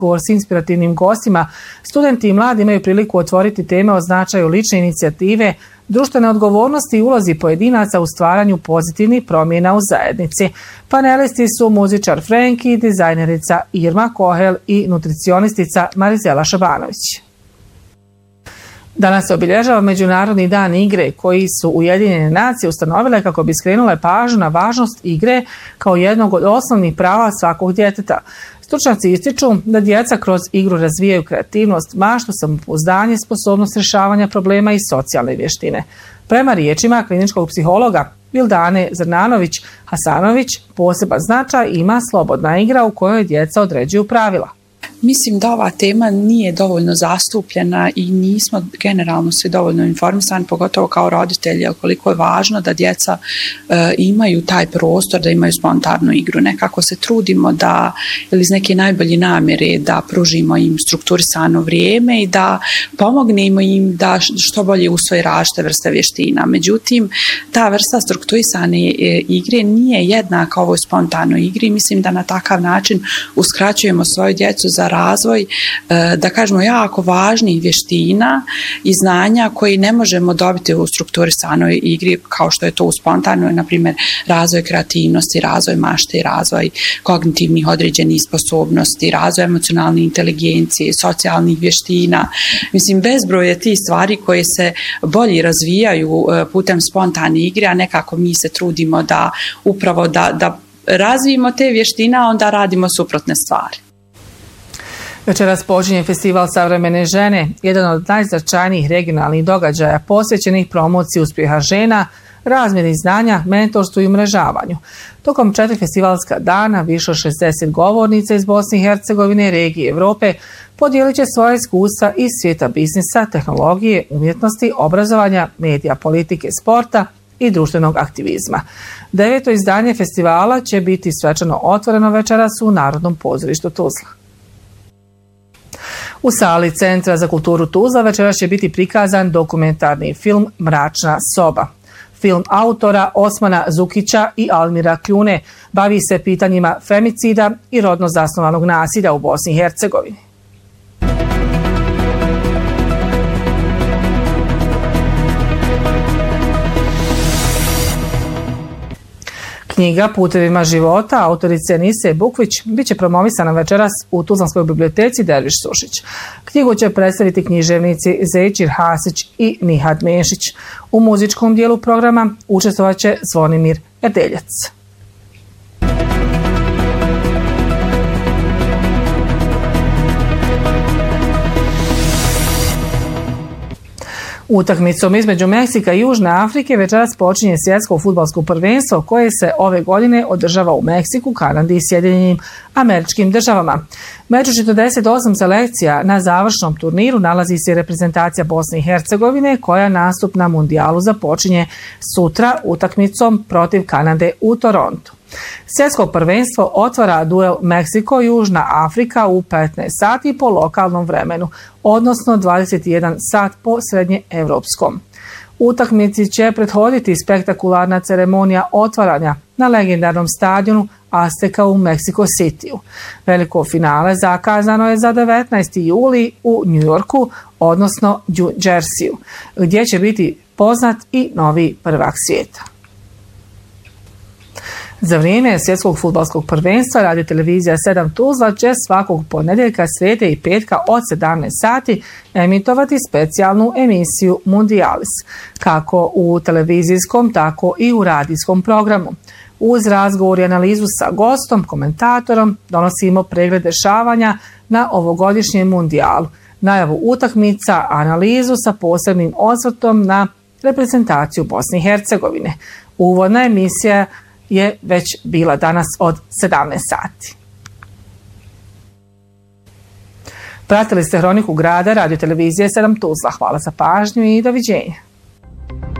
Govor s inspirativnim gostima, studenti i mladi imaju priliku otvoriti teme o značaju lične inicijative, društvene odgovornosti i ulozi pojedinaca u stvaranju pozitivnih promjena u zajednici. Panelisti su muzičar Frenki, dizajnerica Irma Kohel i nutricionistica Marizela Šabanović. Danas se obilježava Međunarodni dan igre koji su Ujedinjene nacije ustanovile kako bi skrenule pažnju na važnost igre kao jednog od osnovnih prava svakog djeteta. Stručnjaci ističu da djeca kroz igru razvijaju kreativnost, maštu, samopouzdanje, sposobnost rješavanja problema i socijalne vještine. Prema riječima kliničkog psihologa Vildane Zrnanović-Hasanović, poseban značaj ima slobodna igra u kojoj djeca određuju pravila. Mislim da ova tema nije dovoljno zastupljena i nismo generalno svi dovoljno informisani, pogotovo kao roditelji, koliko je važno da djeca imaju taj prostor, da imaju spontanu igru. Nekako se trudimo da, ili iz neke najbolje namjere, da pružimo im strukturisano vrijeme i da pomognemo im da što bolje usvoje različite vrste vještina. Međutim, ta vrsta strukturisane igre nije jednaka ovoj spontanoj igri. Mislim da na takav način uskraćujemo svoju djecu za razvoj, da kažemo, jako važnih vještina i znanja koji ne možemo dobiti u strukturisanoj igri kao što je to u spontanoj, na primjer razvoj kreativnosti, razvoj mašte, razvoj kognitivnih određenih sposobnosti, razvoj emocionalne inteligencije, socijalnih vještina. Mislim, bezbroj je tih stvari koje se bolje razvijaju putem spontane igre, a nekako mi se trudimo da upravo da razvijemo te vještine, a onda radimo suprotne stvari. Večeras počinje Festival savremene žene, jedan od najznačajnijih regionalnih događaja posvećenih promociji uspjeha žena, razmjeni znanja, mentorstvu i umrežavanju. Tokom 4 festivalska dana više od 60 govornica iz Bosne i Hercegovine i regije Europe podijelit će svoje iskustva iz svijeta biznisa, tehnologije, umjetnosti, obrazovanja, medija, politike, sporta i društvenog aktivizma. 9. izdanje festivala će biti svečano otvoreno večeras u Narodnom pozorištu Tuzla. U sali Centra za kulturu Tuzla večeras će biti prikazan dokumentarni film Mračna soba. Film autora Osmana Zukića i Almira Kljune bavi se pitanjima femicida i rodno zasnovanog nasilja u Bosni i Hercegovini. Knjiga Putevima života autorice Nise Bukvić biće promovisana večeras u Tuzlanskoj biblioteci Derviš Sušić. Knjigu će predstaviti književnici Zejčir Hasić i Nihad Mešić. U muzičkom dijelu programa učestvovat će Zvonimir Erdeljac. Utakmicom između Meksika i Južne Afrike večeras počinje svjetsko fudbalsko prvenstvo koje se ove godine održava u Meksiku, Kanadi i Sjedinjenim Američkim Državama. Među 48 selekcija na završnom turniru nalazi se reprezentacija Bosne i Hercegovine koja nastup na mundijalu započinje sutra utakmicom protiv Kanade u Torontu. Svjetsko prvenstvo otvara duel Meksiko-Južna Afrika u 15 sati po lokalnom vremenu, odnosno 21 sat po srednjeevropskom. Utakmici će prethoditi spektakularna ceremonija otvaranja na legendarnom stadionu Azteka u Mexico Cityu. Veliko finale zakazano je za 19. juli u New Yorku, odnosno New Jerseyu, gdje će biti poznat i novi prvak svijeta. Za vrijeme svjetskog fudbalskog prvenstva Radio televizija 7 Tuzla će svakog ponedjeljka, srijede i petka od 17 sati emitovati specijalnu emisiju Mundialis, kako u televizijskom, tako i u radijskom programu. Uz razgovor i analizu sa gostom, komentatorom, donosimo pregled dešavanja na ovogodišnjem mundijalu, najavu utakmica, analizu sa posebnim osvrtom na reprezentaciju Bosne i Hercegovine. Uvodna emisija je već bila danas od 17 sati. Pratili ste Hroniku grada Radio televizije 7 Tuzla. Hvala za pažnju i doviđenja.